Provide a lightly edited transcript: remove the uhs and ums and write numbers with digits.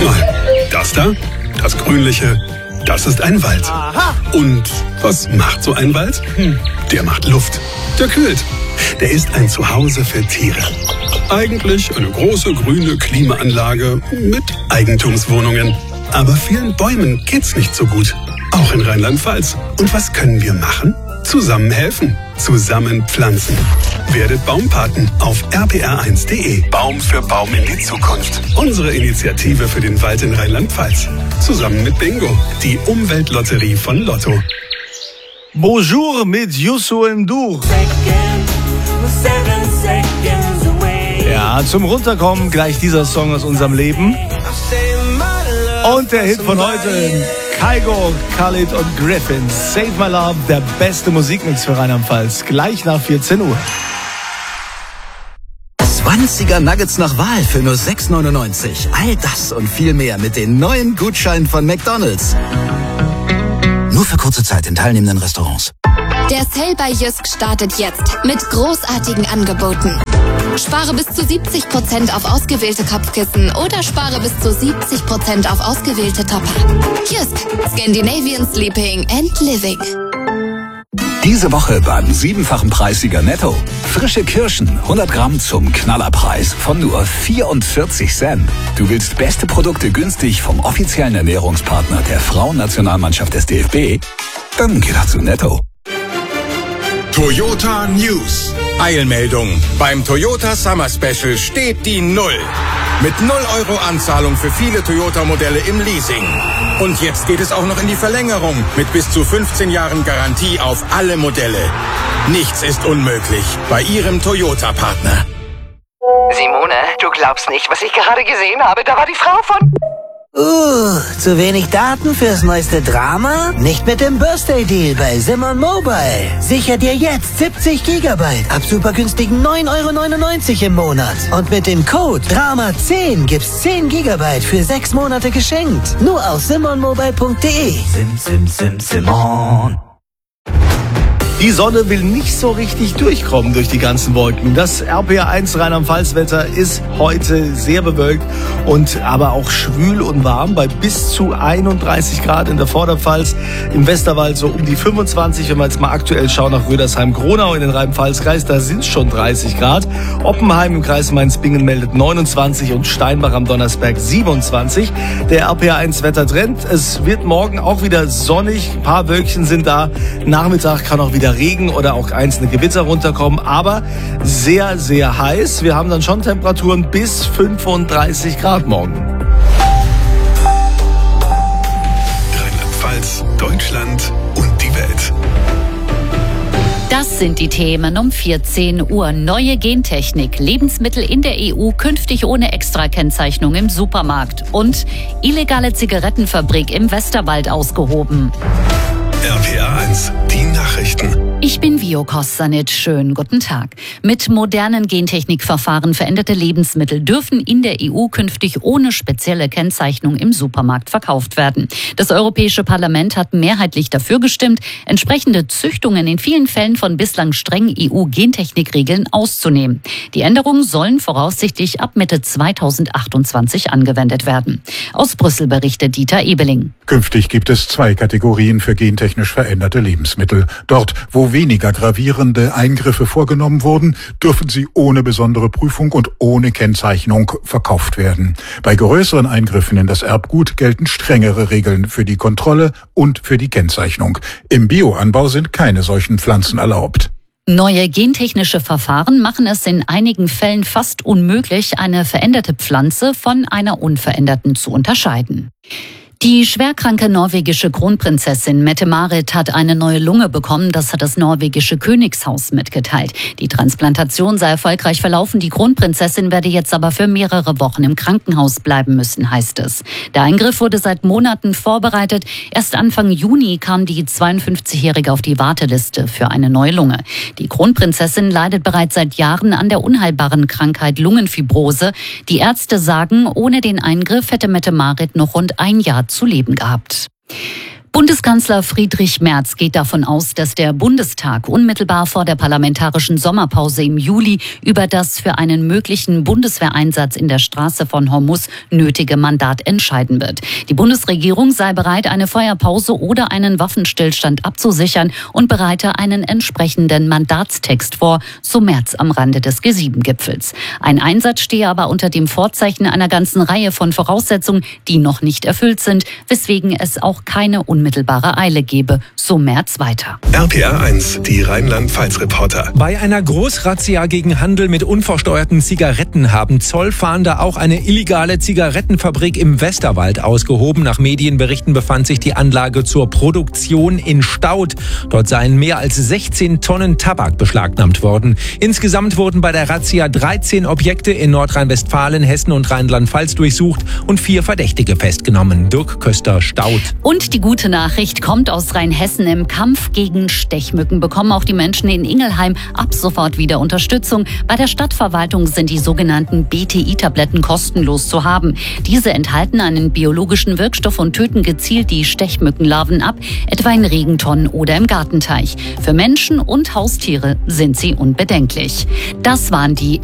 mal. Das da, das Grünliche, das ist ein Wald. Aha. Und was macht so ein Wald? Der macht Luft. Der kühlt. Der ist ein Zuhause für Tiere. Eigentlich eine große grüne Klimaanlage mit Eigentumswohnungen. Aber vielen Bäumen geht's nicht so gut. Auch in Rheinland-Pfalz. Und was können wir machen? Zusammen helfen. Zusammen pflanzen. Werdet Baumpaten auf rpr1.de. Baum für Baum in die Zukunft. Unsere Initiative für den Wald in Rheinland-Pfalz. Zusammen mit Bingo, die Umweltlotterie von Lotto. Bonjour mit Youssou N'Dour. Ja, zum Runterkommen gleich dieser Song aus unserem Leben. Und der Hit von heute, Kygo, Khalid und Griffin, Save My Love, der beste Musikmix für Rheinland-Pfalz, gleich nach 14 Uhr. 20er Nuggets nach Wahl für nur 6,99. All das und viel mehr mit den neuen Gutscheinen von McDonald's. Nur für kurze Zeit in teilnehmenden Restaurants. Der Sale bei Jysk startet jetzt mit großartigen Angeboten. Spare bis zu 70% auf ausgewählte Kopfkissen oder spare bis zu 70% auf ausgewählte Topper. Jysk, Scandinavian Sleeping and Living. Diese Woche beim 7-fachen Preissieger Netto. Frische Kirschen, 100 Gramm zum Knallerpreis von nur 44 Cent. Du willst beste Produkte günstig vom offiziellen Ernährungspartner der Frauennationalmannschaft des DFB? Dann geh doch zu Netto. Toyota News. Eilmeldung. Beim Toyota Summer Special steht die Null. Mit 0 Euro Anzahlung für viele Toyota-Modelle im Leasing. Und jetzt geht es auch noch in die Verlängerung mit bis zu 15 Jahren Garantie auf alle Modelle. Nichts ist unmöglich bei Ihrem Toyota-Partner. Simone, du glaubst nicht, was ich gerade gesehen habe. Da war die Frau von... zu wenig Daten fürs neueste Drama? Nicht mit dem Birthday-Deal bei Simon Mobile. Sicher dir jetzt 70 Gigabyte ab super günstigen 9,99 € im Monat. Und mit dem Code DRAMA10 gibt's 10 Gigabyte für 6 Monate geschenkt. Nur auf simonmobile.de. Simon. Die Sonne will nicht so richtig durchkommen durch die ganzen Wolken. Das RPR1 Rheinland-Pfalz-Wetter ist heute sehr bewölkt und aber auch schwül und warm bei bis zu 31 Grad in der Vorderpfalz. Im Westerwald so um die 25. Wenn wir jetzt mal aktuell schauen nach Rödersheim-Kronau in den Rhein-Pfalz-Kreis, da sind es schon 30 Grad. Oppenheim im Kreis Mainz-Bingen meldet 29 und Steinbach am Donnersberg 27. Der RPR1-Wettertrend, es wird morgen auch wieder sonnig. Ein paar Wölkchen sind da. Nachmittag kann auch wieder Regen oder auch einzelne Gewitter runterkommen, aber sehr, sehr heiß. Wir haben dann schon Temperaturen bis 35 Grad morgen. Rheinland-Pfalz, Deutschland und die Welt. Das sind die Themen um 14 Uhr. Neue Gentechnik, Lebensmittel in der EU künftig ohne Extrakennzeichnung im Supermarkt und illegale Zigarettenfabrik im Westerwald ausgehoben. RPR1, die Nachrichten. Ich bin Vio Kostanic. Schönen guten Tag. Mit modernen Gentechnikverfahren veränderte Lebensmittel dürfen in der EU künftig ohne spezielle Kennzeichnung im Supermarkt verkauft werden. Das Europäische Parlament hat mehrheitlich dafür gestimmt, entsprechende Züchtungen in vielen Fällen von bislang strengen EU-Gentechnikregeln auszunehmen. Die Änderungen sollen voraussichtlich ab Mitte 2028 angewendet werden. Aus Brüssel berichtet Dieter Ebeling. Künftig gibt es 2 Kategorien für gentechnisch veränderte Lebensmittel. Dort, wo weniger gravierende Eingriffe vorgenommen wurden, dürfen sie ohne besondere Prüfung und ohne Kennzeichnung verkauft werden. Bei größeren Eingriffen in das Erbgut gelten strengere Regeln für die Kontrolle und für die Kennzeichnung. Im Bioanbau sind keine solchen Pflanzen erlaubt. Neue gentechnische Verfahren machen es in einigen Fällen fast unmöglich, eine veränderte Pflanze von einer unveränderten zu unterscheiden. Die schwerkranke norwegische Kronprinzessin Mette-Marit hat eine neue Lunge bekommen, das hat das norwegische Königshaus mitgeteilt. Die Transplantation sei erfolgreich verlaufen, die Kronprinzessin werde jetzt aber für mehrere Wochen im Krankenhaus bleiben müssen, heißt es. Der Eingriff wurde seit Monaten vorbereitet. Erst Anfang Juni kam die 52-Jährige auf die Warteliste für eine neue Lunge. Die Kronprinzessin leidet bereits seit Jahren an der unheilbaren Krankheit Lungenfibrose. Die Ärzte sagen, ohne den Eingriff hätte Mette-Marit noch rund ein Jahr zu leben gehabt. Bundeskanzler Friedrich Merz geht davon aus, dass der Bundestag unmittelbar vor der parlamentarischen Sommerpause im Juli über das für einen möglichen Bundeswehreinsatz in der Straße von Hormuz nötige Mandat entscheiden wird. Die Bundesregierung sei bereit, eine Feuerpause oder einen Waffenstillstand abzusichern und bereite einen entsprechenden Mandatstext vor, so Merz am Rande des G7-Gipfels. Ein Einsatz stehe aber unter dem Vorzeichen einer ganzen Reihe von Voraussetzungen, die noch nicht erfüllt sind, weswegen es auch keine unmittelbare Eile gebe, so Merz weiter. RPA 1, die Rheinland-Pfalz-Reporter. Bei einer Großrazzia gegen Handel mit unversteuerten Zigaretten haben Zollfahnder auch eine illegale Zigarettenfabrik im Westerwald ausgehoben. Nach Medienberichten befand sich die Anlage zur Produktion in Staudt. Dort seien mehr als 16 Tonnen Tabak beschlagnahmt worden. Insgesamt wurden bei der Razzia 13 Objekte in Nordrhein-Westfalen, Hessen und Rheinland-Pfalz durchsucht und 4 Verdächtige festgenommen. Dirk Köster, Staudt. Und die gute Nachricht kommt aus Rheinhessen. Im Kampf gegen Stechmücken bekommen auch die Menschen in Ingelheim ab sofort wieder Unterstützung. Bei der Stadtverwaltung sind die sogenannten BTI-Tabletten kostenlos zu haben. Diese enthalten einen biologischen Wirkstoff und töten gezielt die Stechmückenlarven ab, etwa in Regentonnen oder im Gartenteich. Für Menschen und Haustiere sind sie unbedenklich. Das waren die